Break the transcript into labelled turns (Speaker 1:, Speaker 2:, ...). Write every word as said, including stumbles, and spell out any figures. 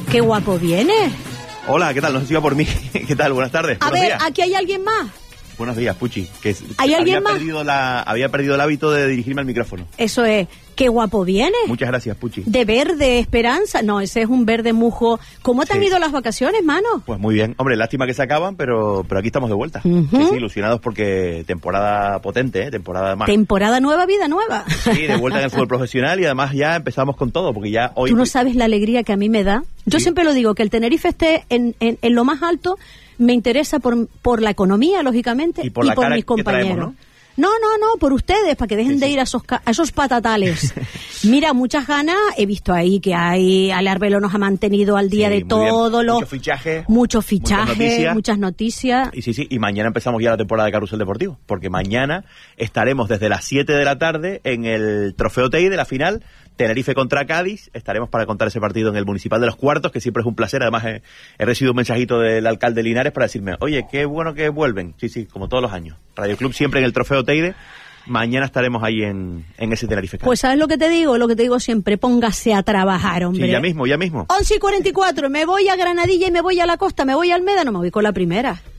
Speaker 1: Qué guapo viene.
Speaker 2: Hola, ¿qué tal? No sé si iba por mí. ¿Qué tal? Buenas tardes.
Speaker 1: A
Speaker 2: Buenos
Speaker 1: ver,
Speaker 2: días.
Speaker 1: ¿aquí hay alguien más?
Speaker 2: Buenos días, Puchi. Que
Speaker 1: ¿Hay
Speaker 2: había
Speaker 1: alguien más?
Speaker 2: Perdido la, había perdido el hábito de dirigirme al micrófono.
Speaker 1: Eso es. Qué guapo viene.
Speaker 2: Muchas gracias, Puchi.
Speaker 1: De verde, esperanza. No, ese es un verde mujo. ¿Cómo te han
Speaker 2: Sí.
Speaker 1: ido las vacaciones, mano?
Speaker 2: Pues muy bien. Hombre, lástima que se acaban, pero, pero aquí estamos de vuelta.
Speaker 1: Ujú.
Speaker 2: Sí, sí, ilusionados porque temporada potente, ¿eh? Temporada más.
Speaker 1: Temporada nueva, vida nueva.
Speaker 2: Sí, de vuelta en el fútbol profesional y además ya empezamos con todo, porque ya hoy...
Speaker 1: Tú no sabes la alegría que a mí me da. Yo
Speaker 2: Sí.
Speaker 1: siempre lo digo, que el Tenerife esté en, en, en lo más alto, me interesa por, por la economía, lógicamente,
Speaker 2: Y por la cara
Speaker 1: mis
Speaker 2: que
Speaker 1: compañeros.
Speaker 2: traemos, ¿no?
Speaker 1: No, no, no, por ustedes, para que dejen
Speaker 2: Sí,
Speaker 1: de
Speaker 2: sí.
Speaker 1: ir a esos, ca- a esos patatales. Mira, muchas ganas, he visto ahí que hay, Ale Arbelo nos ha mantenido al día
Speaker 2: Sí,
Speaker 1: de
Speaker 2: muy bien.
Speaker 1: todo lo...
Speaker 2: Mucho fichaje,
Speaker 1: Muchos
Speaker 2: muchas
Speaker 1: fichajes,
Speaker 2: noticias.
Speaker 1: muchas noticias.
Speaker 2: Y sí, sí, y mañana empezamos ya la temporada de Carrusel Deportivo, porque mañana estaremos desde las siete de la tarde en el Trofeo Teide, la final, Tenerife contra Cádiz. Estaremos para contar ese partido en el Municipal de los Cuartos, que siempre es un placer. Además, he, he recibido un mensajito del alcalde Linares para decirme, oye, qué bueno que vuelven. Sí, sí, como todos los años. Radio Club siempre en el Trofeo Teide. Mañana estaremos ahí en, en ese Tenerife Cádiz.
Speaker 1: Pues ¿sabes lo que te digo? Lo que te digo siempre, póngase a trabajar, hombre.
Speaker 2: Sí, ya mismo, ya mismo.
Speaker 1: once y cuarenta y cuatro, me voy a Granadilla y me voy a la costa, me voy a Almeda, no me voy con la primera.